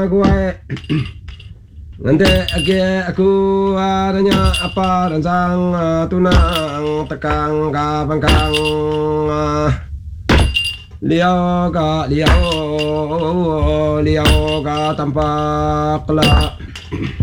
Aku nanti aku adanya apa rancang tunang tekang kabangkang liau ka tampak lah